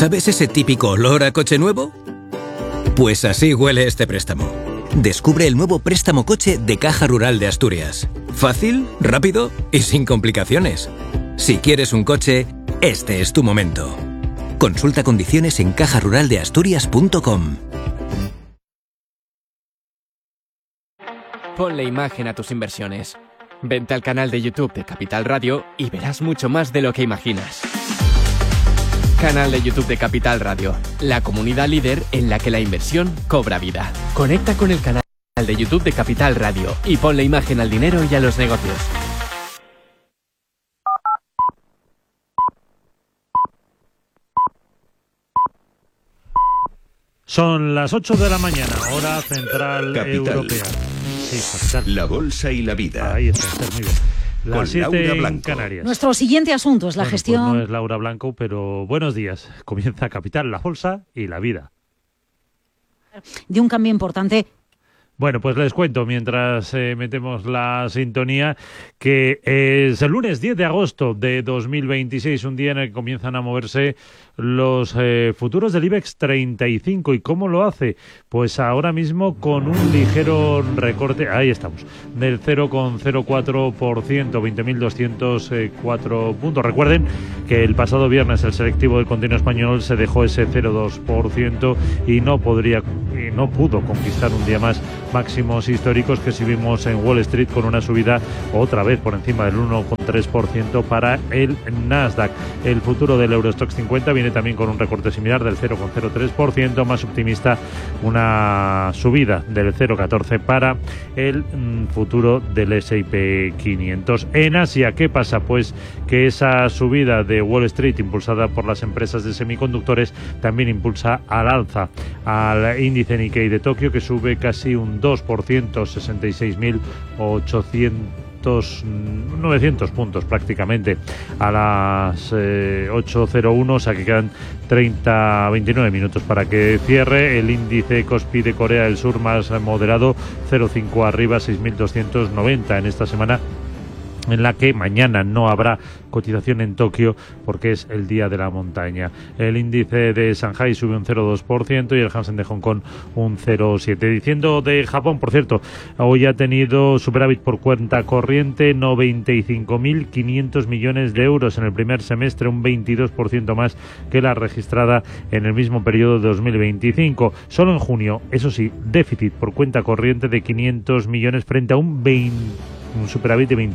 ¿Sabes ese típico olor a coche nuevo? Pues así huele este préstamo. Descubre el nuevo préstamo coche de Caja Rural de Asturias. Fácil, rápido y sin complicaciones. Si quieres un coche, este es tu momento. Consulta condiciones en cajaruraldeasturias.com. Ponle imagen a tus inversiones. Vente al canal de YouTube de Capital Radio y verás mucho más de lo que imaginas. Canal de YouTube de Capital Radio, la comunidad líder en la que la inversión cobra vida. Conecta con el canal de YouTube de Capital Radio y ponle imagen al dinero y a los negocios. Son las 8 de la mañana, hora central Capital europea. Sí, Capital. La bolsa y la vida. Ahí está, muy bien. Las 7 en Canarias. Nuestro siguiente asunto es la gestión... Pues no es Laura Blanco, pero buenos días. Comienza Capital, la bolsa y la vida. De un cambio importante. Bueno, pues les cuento mientras metemos la sintonía que es el lunes 10 de agosto de 2026, un día en el que comienzan a moverse los futuros del IBEX 35. ¿Y cómo lo hace? Pues ahora mismo con un ligero recorte, ahí estamos, del 0,04%, 20.204 puntos. Recuerden que el pasado viernes el selectivo del continuo español se dejó ese 0,2% y no pudo conquistar un día más máximos históricos que sí vimos en Wall Street, con una subida otra vez por encima del 1,3% para el Nasdaq. El futuro del Eurostoxx 50 viene también con un recorte similar del 0,03%, más optimista una subida del 0,14% para el futuro del S&P 500. En Asia, ¿qué pasa? Pues que esa subida de Wall Street impulsada por las empresas de semiconductores también impulsa al alza al índice Nikkei de Tokio, que sube casi un 2%, 900 puntos prácticamente a las 8:01, o sea que quedan 29 minutos para que cierre. El índice Kospi de Corea del Sur más moderado, 0,5 arriba, 6.290 en esta semana, en la que mañana no habrá cotización en Tokio porque es el día de la montaña. El índice de Shanghai sube un 0,2% y el Hansen de Hong Kong un 0,7%. Diciendo de Japón, por cierto, hoy ha tenido superávit por cuenta corriente, 95.500 millones de euros en el primer semestre, un 22% más que la registrada en el mismo periodo de 2025. Solo en junio, eso sí, déficit por cuenta corriente de 500 millones frente a un superávit de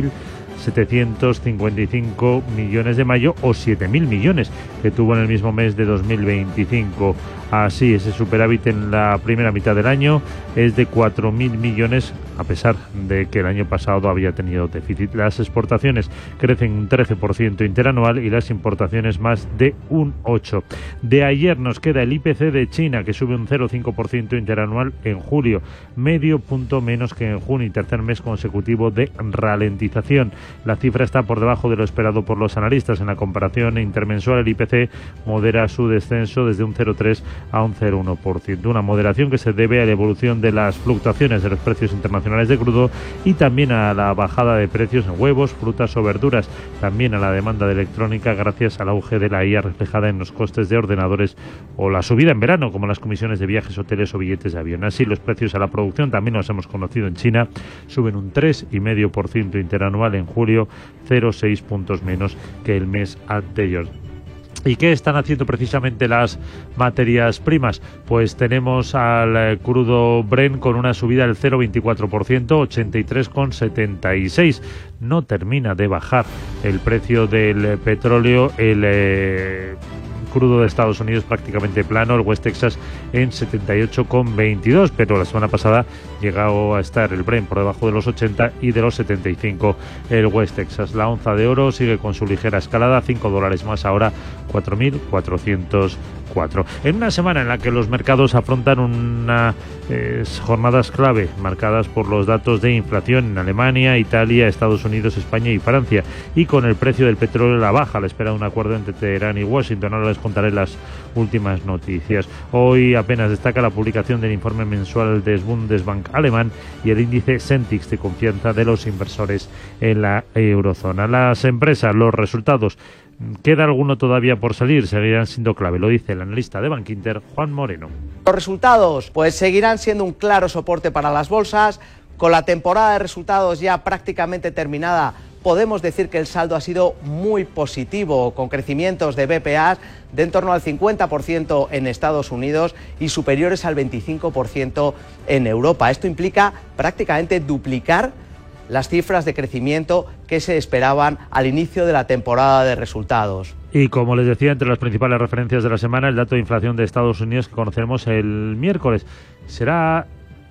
21.755 millones de mayo, o 7.000 millones que tuvo en el mismo mes de 2025. Así, ese superávit en la primera mitad del año es de 4.000 millones, a pesar de que el año pasado había tenido déficit. Las exportaciones crecen un 13% interanual y las importaciones más de un 8%. De ayer nos queda el IPC de China, que sube un 0,5% interanual en julio, medio punto menos que en junio, y tercer mes consecutivo de ralentización. La cifra está por debajo de lo esperado por los analistas. En la comparación intermensual, el IPC modera su descenso desde un 0,3% a un 0,1%. Una moderación que se debe a la evolución de las fluctuaciones de los precios internacionales de crudo y también a la bajada de precios en huevos, frutas o verduras. También a la demanda de electrónica gracias al auge de la IA reflejada en los costes de ordenadores o la subida en verano, como las comisiones de viajes, hoteles o billetes de avión. Así, los precios a la producción, también los hemos conocido en China, suben un 3,5% interanual en julio, 0,6 puntos menos que el mes anterior. ¿Y qué están haciendo precisamente las materias primas? Pues tenemos al crudo Brent con una subida del 0,24%, 83,76. No termina de bajar el precio del petróleo. El crudo de Estados Unidos prácticamente plano, el West Texas en 78,22, pero la semana pasada llegó a estar el Brent por debajo de los 80 y de los 75 el West Texas. La onza de oro sigue con su ligera escalada, $5 más ahora, 4.404. En una semana en la que los mercados afrontan unas jornadas clave marcadas por los datos de inflación en Alemania, Italia, Estados Unidos, España y Francia, y con el precio del petróleo a la baja a la espera de un acuerdo entre Teherán y Washington. Ahora les contaré las últimas noticias. Hoy apenas destaca la publicación del informe mensual del Bundesbank alemán y el índice Sentix de confianza de los inversores en la eurozona. Las empresas, los resultados Queda alguno todavía por salir, seguirán siendo clave, lo dice el analista de Bankinter, Juan Moreno. Los resultados pues seguirán siendo un claro soporte para las bolsas. Con la temporada de resultados ya prácticamente terminada, podemos decir que el saldo ha sido muy positivo, con crecimientos de BPAs de en torno al 50% en Estados Unidos y superiores al 25% en Europa. Esto implica prácticamente duplicar las cifras de crecimiento que se esperaban al inicio de la temporada de resultados. Y como les decía, entre las principales referencias de la semana, el dato de inflación de Estados Unidos que conoceremos el miércoles será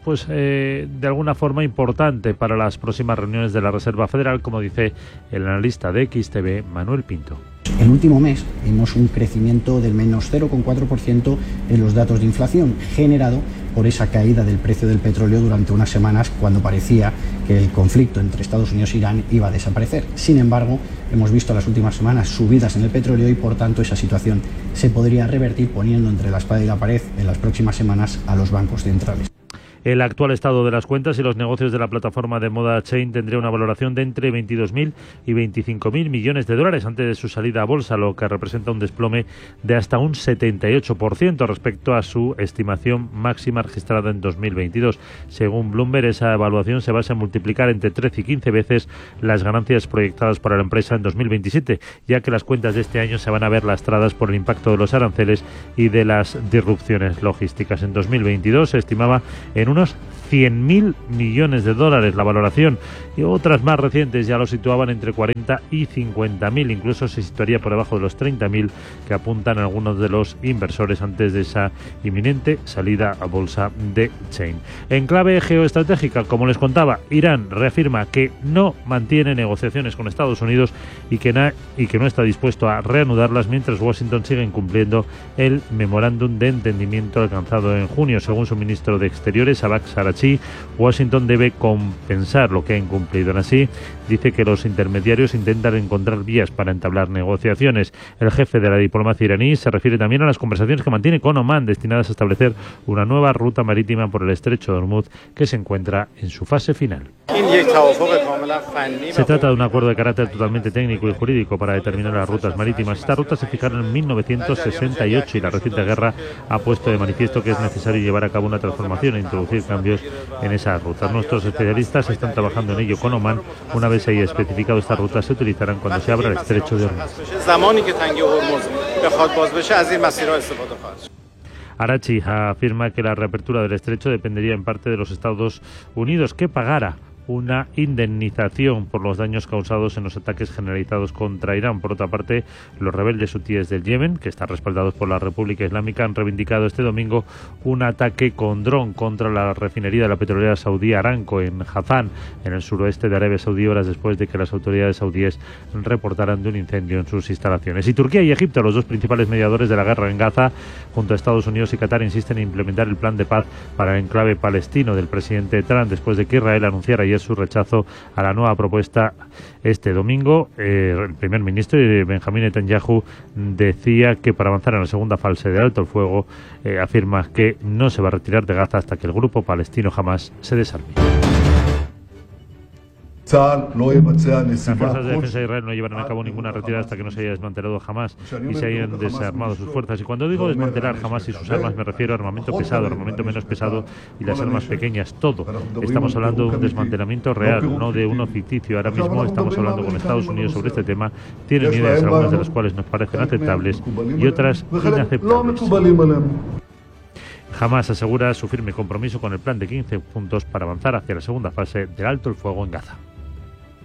de alguna forma importante para las próximas reuniones de la Reserva Federal, como dice el analista de XTV, Manuel Pinto. El último mes vimos un crecimiento del menos 0,4% en los datos de inflación, generado por esa caída del precio del petróleo durante unas semanas cuando parecía que el conflicto entre Estados Unidos e Irán iba a desaparecer. Sin embargo, hemos visto las últimas semanas subidas en el petróleo y por tanto esa situación se podría revertir poniendo entre la espada y la pared en las próximas semanas a los bancos centrales. El actual estado de las cuentas y los negocios de la plataforma de moda Chain tendría una valoración de entre 22.000 y 25.000 millones de dólares antes de su salida a bolsa, lo que representa un desplome de hasta un 78% respecto a su estimación máxima registrada en 2022. Según Bloomberg, esa evaluación se basa en multiplicar entre 13 y 15 veces las ganancias proyectadas para la empresa en 2027, ya que las cuentas de este año se van a ver lastradas por el impacto de los aranceles y de las disrupciones logísticas. En 2022 se estimaba en unos 100.000 millones de dólares la valoración, y otras más recientes ya lo situaban entre 40 y 50.000, incluso se situaría por debajo de los 30.000 que apuntan algunos de los inversores antes de esa inminente salida a bolsa de Chain. En clave geoestratégica, como les contaba, Irán reafirma que no mantiene negociaciones con Estados Unidos y que no está dispuesto a reanudarlas mientras Washington sigue incumpliendo el memorándum de entendimiento alcanzado en junio. Según su ministro de Exteriores, Abbas Araghchi, Washington debe compensar lo que ha incumplido. Así, dice que los intermediarios intentan encontrar vías para entablar negociaciones. El jefe de la diplomacia iraní se refiere también a las conversaciones que mantiene con Omán destinadas a establecer una nueva ruta marítima por el estrecho de Hormuz que se encuentra en su fase final. Se trata de un acuerdo de carácter totalmente técnico y jurídico para determinar las rutas marítimas. Estas rutas se fijaron en 1968 y la reciente guerra ha puesto de manifiesto que es necesario llevar a cabo una transformación e introducir cambios en esas rutas. Nuestros especialistas están trabajando en ello con Omán. Una vez se haya especificado, estas rutas se utilizarán cuando se abra el estrecho de Hormuz. Araghchi afirma que la reapertura del estrecho dependería en parte de los Estados Unidos, que pagara una indemnización por los daños causados en los ataques generalizados contra Irán. Por otra parte, los rebeldes hutíes del Yemen, que están respaldados por la República Islámica, han reivindicado este domingo un ataque con dron contra la refinería de la petrolera saudí Aramco en Hazán, en el suroeste de Arabia Saudí, horas después de que las autoridades saudíes reportaran de un incendio en sus instalaciones. Y Turquía y Egipto, los dos principales mediadores de la guerra en Gaza, junto a Estados Unidos y Qatar, insisten en implementar el plan de paz para el enclave palestino del presidente Trump, después de que Israel anunciara ayer su rechazo a la nueva propuesta. Este domingo, el primer ministro Benjamín Netanyahu decía que para avanzar en la segunda fase del alto el fuego, afirma que no se va a retirar de Gaza hasta que el grupo palestino Hamas se desarme. Las fuerzas de defensa de Israel no llevarán a cabo ninguna retirada hasta que no se haya desmantelado Hamas y se hayan desarmado sus fuerzas. Y cuando digo desmantelar Hamas y sus armas, me refiero a armamento pesado, armamento menos pesado y las armas pequeñas, todo. Estamos hablando de un desmantelamiento real, no de uno ficticio. Ahora mismo estamos hablando con Estados Unidos sobre este tema. Tienen ideas, algunas de las cuales nos parecen aceptables y otras inaceptables. Hamas asegura su firme compromiso con el plan de 15 puntos para avanzar hacia la segunda fase del alto el fuego en Gaza.